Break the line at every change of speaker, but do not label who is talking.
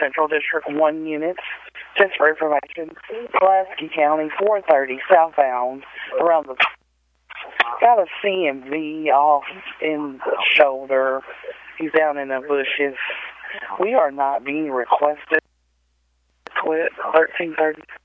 Central District 1 units. Just for information, Pulaski County, 430 southbound, around the... Got a CMV off in the shoulder. He's down in the bushes. We are not being requested to quit 1330.